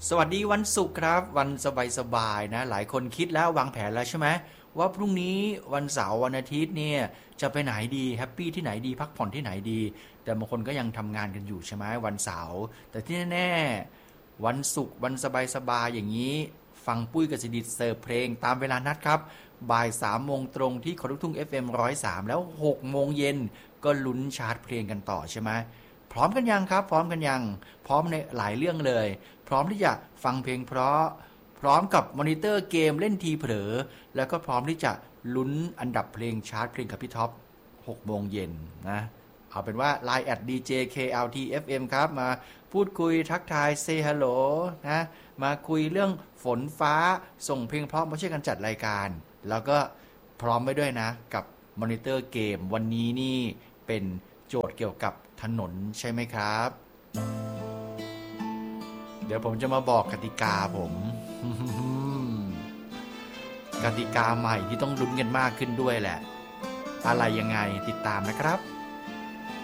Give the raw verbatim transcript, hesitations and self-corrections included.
สวัสดีวันศุกร์ครับวันสบายๆนะหลายคนคิดแล้ววางแผนแล้วใช่ไหมว่าพรุ่งนี้วันเสาร์วันอาทิตย์เนี่ยจะไปไหนดีแฮปปี้ที่ไหนดีพักผ่อนที่ไหนดีแต่บางคนก็ยังทำงานกันอยู่ใช่ไหมวันเสาร์แต่ที่แน่ๆวันศุกร์วันสบายๆอย่างนี้ฟังปุ้ยกับสิดิษฐ์เสิร์ฟเพลงตามเวลานัดครับบ่ายสามโมงตรงที่คอร์ดทุ่ง เอฟ เอ็ม ร้อยสามแล้วหกโมงเย็นก็ลุ้นชาร์ตเพลงกันต่อใช่ไหมพร้อมกันยังครับพร้อมกันยังพร้อมในหลายเรื่องเลยพร้อมที่จะฟังเพลงเพราะพร้อมกับมอนิเตอร์เกมเล่นทีเผลอแล้วก็พร้อมที่จะลุ้นอันดับเพลงชาร์ตเพลงกับพี่ท็อปหกโมงเย็นนะเอาเป็นว่า ไลน์ แอท ดี เจ เค แอล ที เอฟ เอ็ม ครับมาพูดคุยทักทาย เซ ฮัลโหล นะมาคุยเรื่องฝนฟ้าส่งเพลงเพราะมาช่วยกันจัดรายการแล้วก็พร้อมไปด้วยนะกับมอนิเตอร์เกมวันนี้นี่เป็นโจทย์เกี่ยวกับถนนใช่ไหมครับเดี๋ยวผมจะมาบอกกติกาผม กติกาใหม่ที่ต้องลุ้นกันมากขึ้นด้วยแหละอะไรยังไงติดตามนะครับ